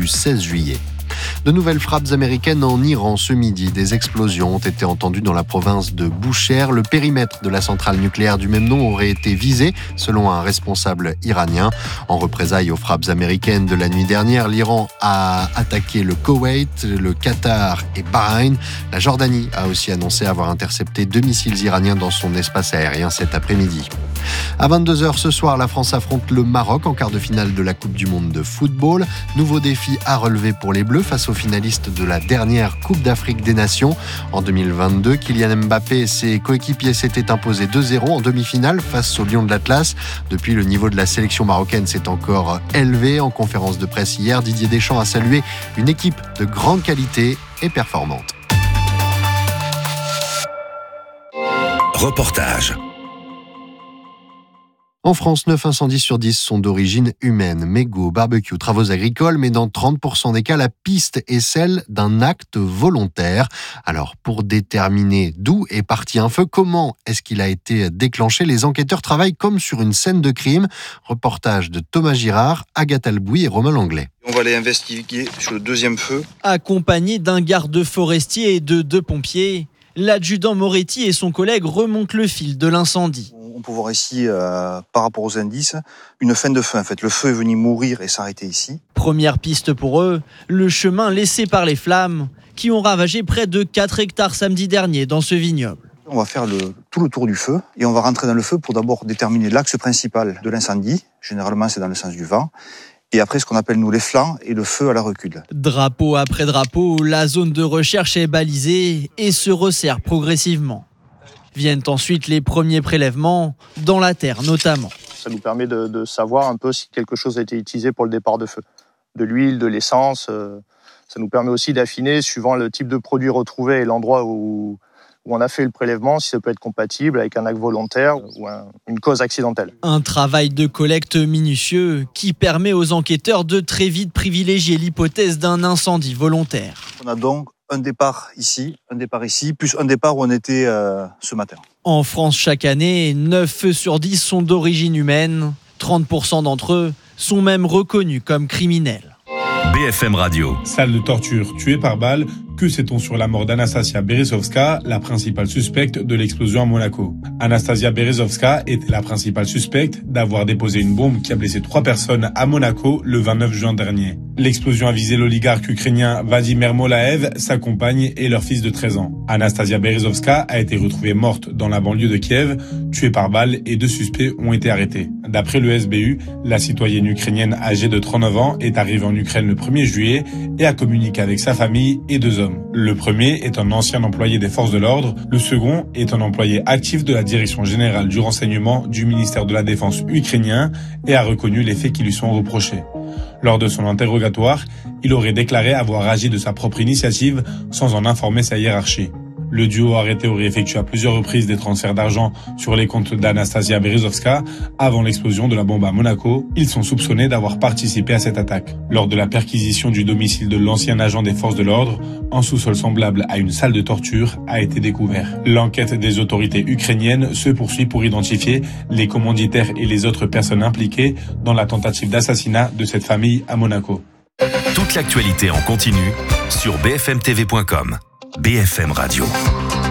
du 16 juillet. De nouvelles frappes américaines en Iran ce midi. Des explosions ont été entendues dans la province de Boucher. Le périmètre de la centrale nucléaire du même nom aurait été visé, selon un responsable iranien. En représailles aux frappes américaines de la nuit dernière, l'Iran a attaqué le Koweït, le Qatar et Bahreïn. La Jordanie a aussi annoncé avoir intercepté 2 missiles iraniens dans son espace aérien cet après-midi. À 22h ce soir, la France affronte le Maroc en quart de finale de la Coupe du Monde de football. Nouveau défi à relever pour les Bleus face aux finalistes de la dernière Coupe d'Afrique des Nations. En 2022, Kylian Mbappé et ses coéquipiers s'étaient imposés 2-0 en demi-finale face aux Lions de l'Atlas. Depuis, le niveau de la sélection marocaine s'est encore élevé. En conférence de presse hier, Didier Deschamps a salué une équipe de grande qualité et performante. Reportage. En France, 9 incendies sur 10 sont d'origine humaine. Mégots, barbecue, travaux agricoles, mais dans 30% des cas, la piste est celle d'un acte volontaire. Alors, pour déterminer d'où est parti un feu, comment est-ce qu'il a été déclenché, les enquêteurs travaillent comme sur une scène de crime. Reportage de Thomas Girard, Agathe Albouy et Romain Langlais. On va aller investiguer sur le deuxième feu. Accompagné d'un garde forestier et de 2 pompiers, l'adjudant Moretti et son collègue remontent le fil de l'incendie. On peut voir ici, par rapport aux indices, une fin de feu. En fait, le feu est venu mourir et s'arrêter ici. Première piste pour eux, le chemin laissé par les flammes qui ont ravagé près de 4 hectares samedi dernier dans ce vignoble. On va faire tout le tour du feu et on va rentrer dans le feu pour d'abord déterminer l'axe principal de l'incendie. Généralement, c'est dans le sens du vent. Et après, ce qu'on appelle, nous, les flancs et le feu à la recule. Drapeau après drapeau, la zone de recherche est balisée et se resserre progressivement. Viennent ensuite les premiers prélèvements, dans la terre notamment. Ça nous permet de savoir un peu si quelque chose a été utilisé pour le départ de feu. De l'huile, de l'essence. Ça nous permet aussi d'affiner, suivant le type de produit retrouvé et l'endroit où on a fait le prélèvement, si ça peut être compatible avec un acte volontaire ou une cause accidentelle. Un travail de collecte minutieux qui permet aux enquêteurs de très vite privilégier l'hypothèse d'un incendie volontaire. On a donc un départ ici, plus un départ où on était ce matin. En France, chaque année, 9 feux sur 10 sont d'origine humaine. 30% d'entre eux sont même reconnus comme criminels. BFM Radio. Salle de torture tuée par balle. Que sait-on sur la mort d'Anastasia Berezovska, la principale suspecte de l'explosion à Monaco? Anastasia Berezovska était la principale suspecte d'avoir déposé une bombe qui a blessé 3 personnes à Monaco le 29 juin dernier. L'explosion a visé l'oligarque ukrainien Vladimir Molaev, sa compagne et leur fils de 13 ans. Anastasia Berezovska a été retrouvée morte dans la banlieue de Kiev, tuée par balle et 2 suspects ont été arrêtés. D'après le SBU, la citoyenne ukrainienne âgée de 39 ans est arrivée en Ukraine le 1er juillet et a communiqué avec sa famille et 2 hommes. Le premier est un ancien employé des forces de l'ordre, le second est un employé actif de la Direction générale du renseignement du ministère de la Défense ukrainien et a reconnu les faits qui lui sont reprochés. Lors de son interrogatoire, il aurait déclaré avoir agi de sa propre initiative sans en informer sa hiérarchie. Le duo arrêté aurait effectué à plusieurs reprises des transferts d'argent sur les comptes d'Anastasia Berezovska avant l'explosion de la bombe à Monaco. Ils sont soupçonnés d'avoir participé à cette attaque. Lors de la perquisition du domicile de l'ancien agent des forces de l'ordre, un sous-sol semblable à une salle de torture a été découvert. L'enquête des autorités ukrainiennes se poursuit pour identifier les commanditaires et les autres personnes impliquées dans la tentative d'assassinat de cette famille à Monaco. Toute l'actualité en continu sur bfmtv.com. BFM Radio.